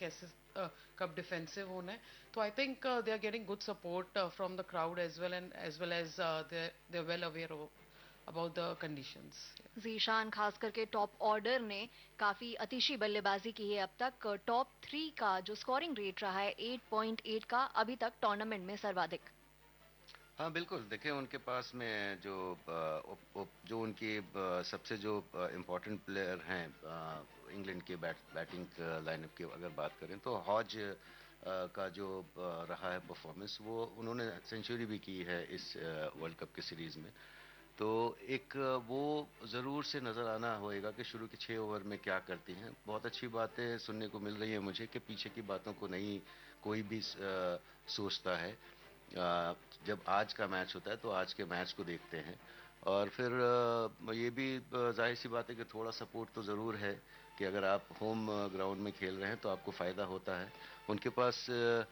कैसे कब डिफेंसिव होना है. तो I think they are getting good support from the crowd as well, and as well as they well aware about the conditions. Zeeshan, खास करके top order ने काफी अतिशी बल्लेबाजी की है अब तक. टॉप थ्री का जो स्कोरिंग रेट रहा है 8.8 का अभी तक टूर्नामेंट में सर्वाधिक. हाँ बिल्कुल, देखें उनके पास में जो जो उनकी सबसे जो इम्पोर्टेंट प्लेयर हैं इंग्लैंड के बैटिंग लाइनअप की अगर बात करें तो हॉज का जो रहा है परफॉर्मेंस, वो उन्होंने सेंचुरी भी की है इस वर्ल्ड कप के सीरीज में. तो एक वो ज़रूर से नज़र आना होएगा कि शुरू के 6 ओवर में क्या करती हैं. बहुत अच्छी बातें सुनने को मिल रही हैं मुझे कि पीछे की बातों को नहीं कोई भी सोचता है. जब आज का मैच होता है तो आज के मैच को देखते हैं, और फिर ये भी जाहिर सी बात है कि थोड़ा सपोर्ट तो ज़रूर है कि अगर आप होम ग्राउंड में खेल रहे हैं तो आपको फ़ायदा होता है. उनके पास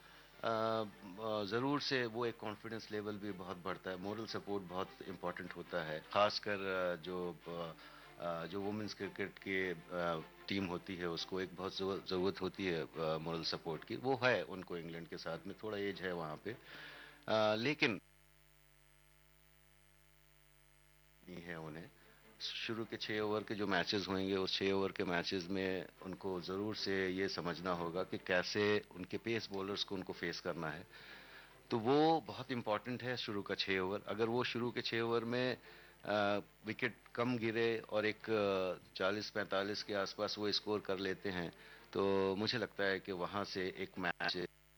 ज़रूर से वो एक कॉन्फिडेंस लेवल भी बहुत बढ़ता है. मोरल सपोर्ट बहुत इम्पोर्टेंट होता है, ख़ासकर जो वुमेंस क्रिकेट की टीम होती है उसको एक बहुत ज़रूरत होती है मोरल सपोर्ट की. वो है उनको इंग्लैंड के साथ में, थोड़ा एज है वहाँ पे, लेकिन नहीं है उन्हें. शुरू के 6 ओवर के जो मैचेस होंगे उस 6 ओवर के मैचेस में उनको ज़रूर से ये समझना होगा कि कैसे उनके पेस बॉलर्स को उनको फेस करना है. तो वो बहुत इम्पॉर्टेंट है शुरू का 6 ओवर. अगर वो शुरू के 6 ओवर में विकेट कम गिरे और एक 40-45 के आसपास वो स्कोर कर लेते हैं तो मुझे लगता है कि वहाँ से एक मैच.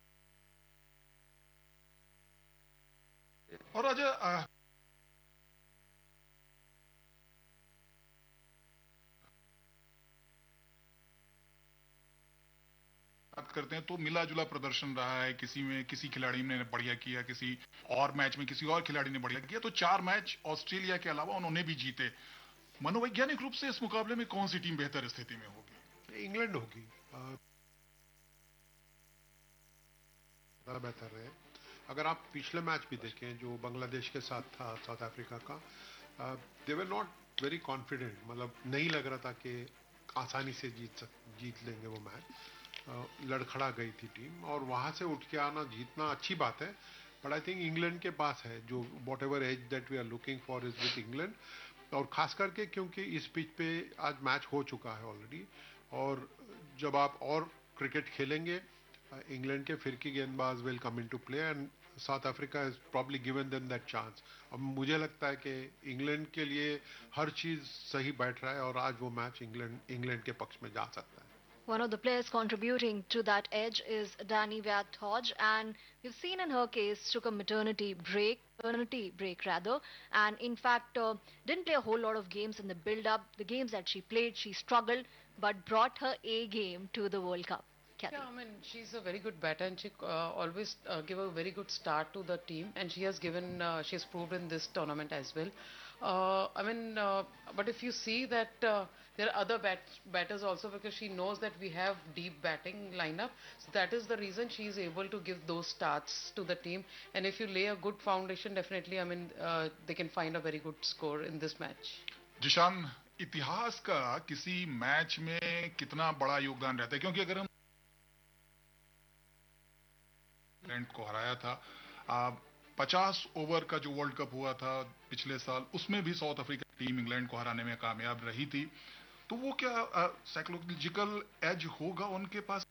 और अजय, बात करते हैं तो मिला जुला प्रदर्शन रहा है. किसी में किसी खिलाड़ी ने बढ़िया किया, किसी और मैच में किसी और खिलाड़ी ने बढ़िया किया. तो 4 मैच ऑस्ट्रेलिया के अलावा उन्होंने भी जीते. मनोवैज्ञानिक रूप से इस मुकाबले में कौन सी टीम बेहतर स्थिति में होगी? इंग्लैंड होगी. ज़्यादा बेहतर है. अगर आप पिछले मैच भी देखें जो बांग्लादेश के साथ था, साउथ अफ्रीका का, दे वर नॉट वेरी कॉन्फिडेंट. मतलब नहीं लग रहा था कि आसानी से जीत लेंगे वो मैच. लड़खड़ा गई थी टीम, और वहां से उठ के आना जीतना अच्छी बात है. बट आई थिंक इंग्लैंड के पास है जो what ever as that we are looking for is with England. और खास करके क्योंकि इस पिच पे आज मैच हो चुका है ऑलरेडी, और जब आप और क्रिकेट खेलेंगे इंग्लैंड के फिरकी गेंदबाज will come into play, and south Africa has probably given them that chance. अब मुझे लगता है कि इंग्लैंड के लिए हर चीज सही बैठ रहा है और आज वो मैच इंग्लैंड के पक्ष में जा सकता है. One of the players contributing to that edge is Danny Wyatt Hodge, and we've seen in her case took a maternity break rather, and in fact didn't play a whole lot of games in the build-up. The games that she played, she struggled, but brought her A game to the World Cup. Kathy. Yeah, I mean, she's a very good batter, and she always give a very good start to the team, and she has proved in this tournament as well. I mean, but if you see that there are other batters also, because she knows that we have deep batting lineup, so that is the reason she is able to give those starts to the team. And if you lay a good foundation, definitely, I mean, they can find a very good score in this match. Zeeshan, इतिहास का किसी match में कितना बड़ा योगदान रहता है? क्योंकि अगर हम इंग्लैंड को हराया था, 50 ओवर का जो वर्ल्ड कप हुआ था पिछले साल, उसमें भी साउथ अफ्रीका टीम इंग्लैंड को हराने में कामयाब रही थी. तो वो क्या साइकोलॉजिकल एज होगा उनके पास